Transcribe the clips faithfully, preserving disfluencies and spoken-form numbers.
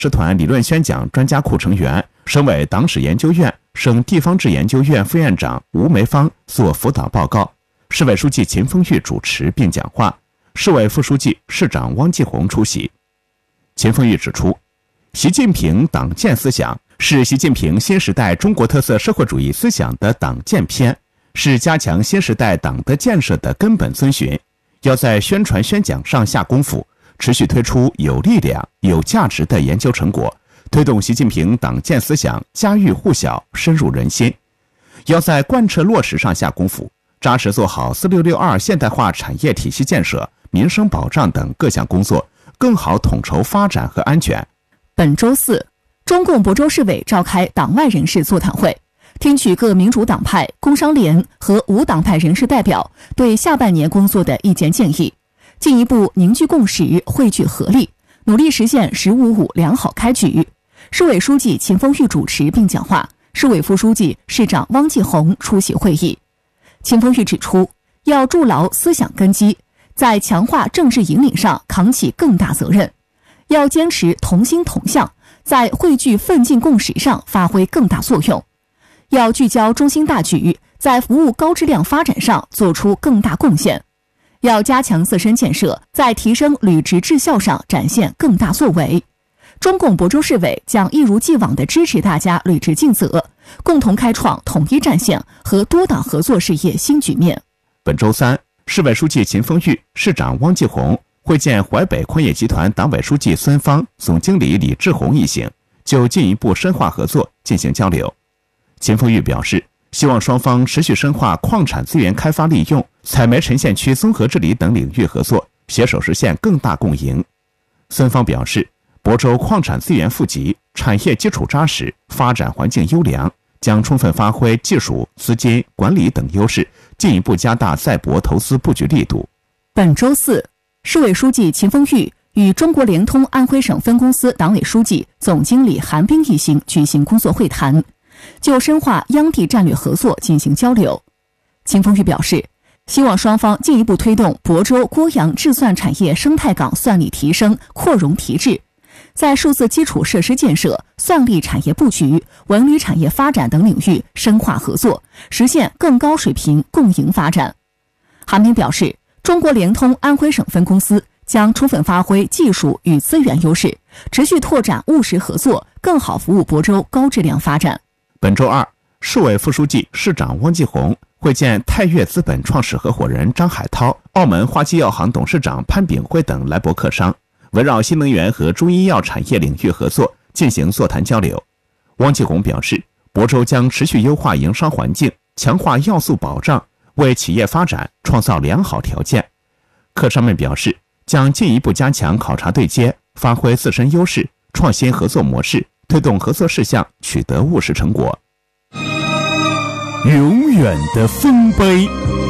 师团理论宣讲专家库成员、省委党史研究院、省地方志研究院副院长吴梅芳做辅导报告，市委书记秦风玉主持并讲话，市委副书记、市长汪继红出席。秦风玉指出，习近平党建思想是习近平新时代中国特色社会主义思想的党建篇，是加强新时代党的建设的根本遵循，要在宣传宣讲上下功夫，持续推出有力量、有价值的研究成果，推动习近平党建思想家喻户晓、深入人心。要在贯彻落实上下功夫，扎实做好四六六二现代化产业体系建设、民生保障等各项工作，更好统筹发展和安全。 本周四，中共亳州市委召开党外人士座谈会，听取各民主党派、工商联和无党派人士代表对下半年工作的意见建议，进一步凝聚共识，汇聚合力，努力实现“十五五”良好开局。市委书记秦风玉主持并讲话，市委副书记、市长汪继红出席会议。秦风玉指出，要筑牢思想根基，在强化政治引领上扛起更大责任，要坚持同心同向，在汇聚奋进共识上发挥更大作用，要聚焦中心大局，在服务高质量发展上做出更大贡献，要加强自身建设，在提升履职治效上展现更大作为。中共亳州市委将一如既往地支持大家履职尽责，共同开创统一战线和多党合作事业新局面。 本周三，市委书记秦风玉、市长汪继红会见淮北矿业集团党委书记孙芳、总经理李志宏一行，就进一步深化合作进行交流。秦风玉表示，希望双方持续深化矿产资源开发利用、采煤沉县区综合治理等领域合作，携手实现更大共赢。孙芳表示，亳州矿产资源富集，产业基础扎实，发展环境优良，将充分发挥技术、资金、管理等优势，进一步加大在亳投资布局力度。 本周四，市委书记秦风玉与中国联通安徽省分公司党委书记、总经理韩冰一行举行工作会谈，就深化央地战略合作进行交流。秦风玉表示，希望双方进一步推动亳州郭阳制算产业生态港算力提升、扩容提质，在数字基础设施建设、算力产业布局、文旅产业发展等领域深化合作，实现更高水平共赢发展。韩冰表示，中国联通安徽省分公司将充分发挥技术与资源优势，持续拓展务实合作，更好服务亳州高质量发展。 本周二，市委副书记、市长汪继红会见泰岳资本创始合伙人张海涛、澳门花旗药行董事长潘炳辉等来博客商，围绕新能源和中医药产业领域合作进行座谈交流。汪继红表示，亳州将持续优化营商环境，强化要素保障，为企业发展创造良好条件。客商们表示，将进一步加强考察对接，发挥自身优势，创新合作模式，推动合作事项取得务实成果。 永远的丰碑。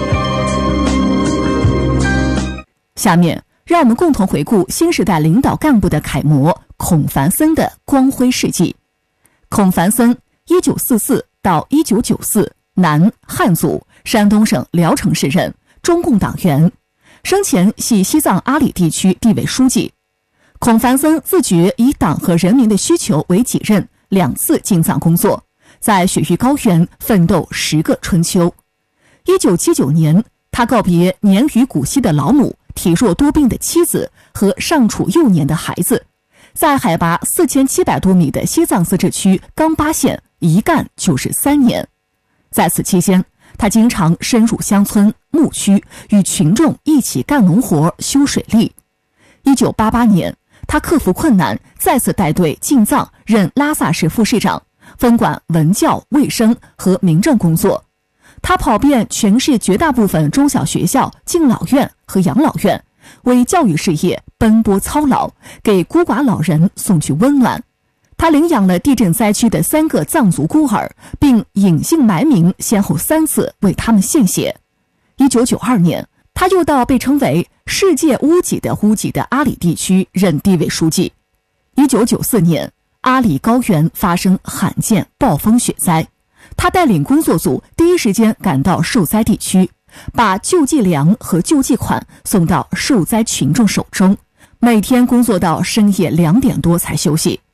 下面让我们共同回顾新时代领导干部的楷模孔繁森的光辉事迹。孔繁森一九四四到一九九四，男，汉族，山东省聊城市人，中共党员，生前系西藏阿里地区地委书记。孔繁森自觉以党和人民的需求为己任，两次进藏工作，在雪域高原奋斗十个春秋。一九七九年，他告别年逾古稀的老母、体弱多病的妻子和尚处幼年的孩子，在海拔四千七百多米的西藏自治区冈巴县一干就是三年。在此期间，他经常深入乡村、牧区，与群众一起干农活、修水利。一九八八年，他克服困难，再次带队进藏，任拉萨市副市长，分管文教、卫生和民政工作。他跑遍全市绝大部分中小学校、敬老院和养老院，为教育事业奔波操劳，给孤寡老人送去温暖。他领养了地震灾区的三个藏族孤儿，并隐姓埋名，先后三次为他们献血。一九九二年，他又到被称为世界屋脊的屋脊的阿里地区任地委书记。一九九四年，阿里高原发生罕见暴风雪灾，他带领工作组第一时间赶到受灾地区，把救济粮和救济款送到受灾群众手中，每天工作到深夜两点多才休息。